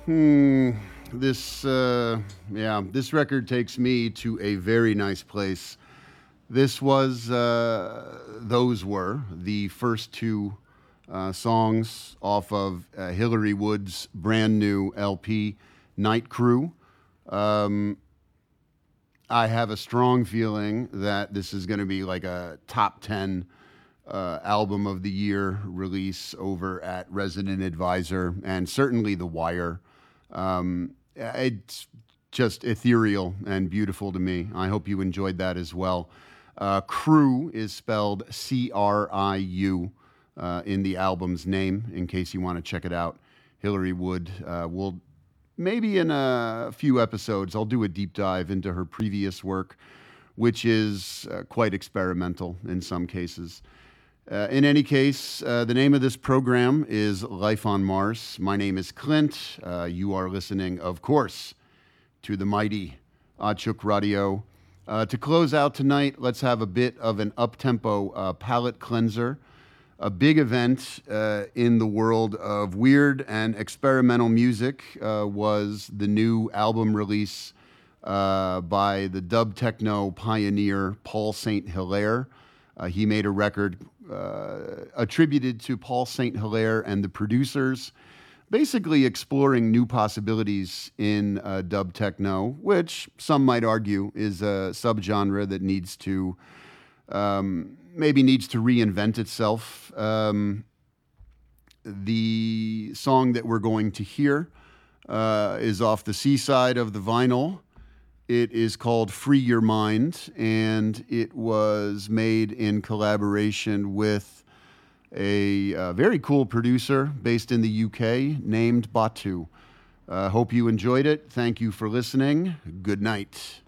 Hmm. This record takes me to a very nice place. Those were the first two songs off of Hillary Wood's brand new LP, Night Crew. Um, I have a strong feeling that this is going to be like a top 10 album of the year release over at Resident Advisor and certainly The Wire. It's just ethereal and beautiful to me. I hope you enjoyed that as well. Crew is spelled Criu in the album's name, in case you want to check it out. Hillary Wood will maybe in a few episodes, I'll do a deep dive into her previous work, which is quite experimental in some cases. In any case, the name of this program is Life on Mars. My name is Clint. You are listening, of course, to the mighty Achuk Radio. To close out tonight, let's have a bit of an up-tempo palate cleanser. A big event in the world of weird and experimental music was the new album release by the dub techno pioneer Paul St. Hilaire. He made a record attributed to Paul St. Hilaire and the producers, basically exploring new possibilities in dub techno, which some might argue is a subgenre that maybe needs to reinvent itself. The song that we're going to hear is off the C side of the vinyl. It is called Free Your Mind, and it was made in collaboration with a very cool producer based in the UK named Batu. Hope you enjoyed it. Thank you for listening. Good night.